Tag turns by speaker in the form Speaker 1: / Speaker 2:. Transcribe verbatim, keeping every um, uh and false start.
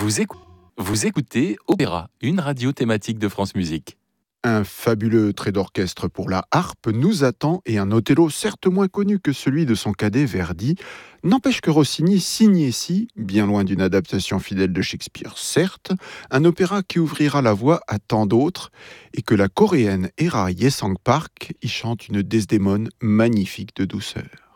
Speaker 1: Vous, écou- vous écoutez Opéra, une radio thématique de France Musique.
Speaker 2: Un fabuleux trait d'orchestre pour la harpe nous attend et un Othello certes moins connu que celui de son cadet Verdi. N'empêche que Rossini signe ici, bien loin d'une adaptation fidèle de Shakespeare certes, un opéra qui ouvrira la voie à tant d'autres et que la coréenne Hera Yesang Park y chante une Desdémone magnifique de douceur.